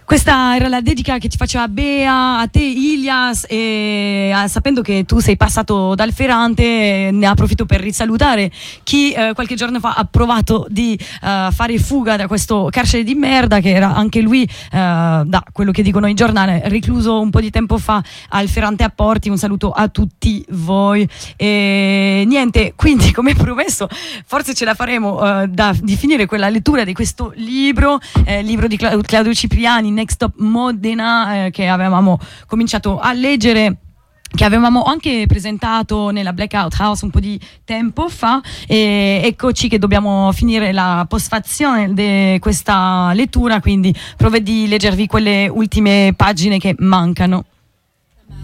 Questa era la dedica che ci faceva Bea, a te Ilias, e sapendo che tu sei passato dal Ferrante ne approfitto per risalutare chi qualche giorno fa ha provato di fare fuga da questo carcere di merda, che era anche lui, da quello che dicono i giornali, recluso un po' di tempo fa al Ferrante a Porti. Un saluto a tutti voi e niente, quindi come promesso forse ce la faremo di finire quella lettura di questo libro di Claudio Cipriani, Next Stop Modena, che avevamo cominciato a leggere, che avevamo anche presentato nella Blackout House un po' di tempo fa, e eccoci che dobbiamo finire la postfazione di questa lettura, quindi provo di leggervi quelle ultime pagine che mancano.